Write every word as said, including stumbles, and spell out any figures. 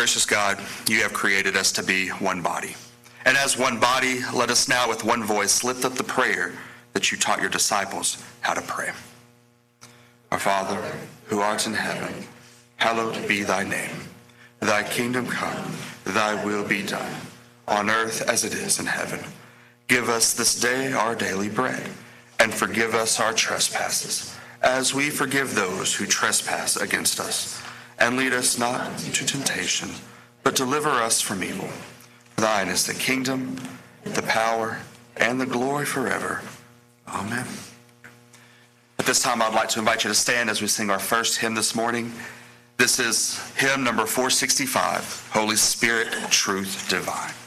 gracious God, you have created us to be one body. And as one body, let us now with one voice lift up the prayer that you taught your disciples how to pray. Our Father, who art in heaven, hallowed be thy name. Thy kingdom come, thy will be done, on earth as it is in heaven. Give us this day our daily bread, and forgive us our trespasses, as we forgive those who trespass against us. And lead us not into temptation, but deliver us from evil. Thine is the kingdom, the power, and the glory forever. Amen. At this time, I'd like to invite you to stand as we sing our first hymn this morning. This is hymn number four sixty-five, Holy Spirit, Truth Divine.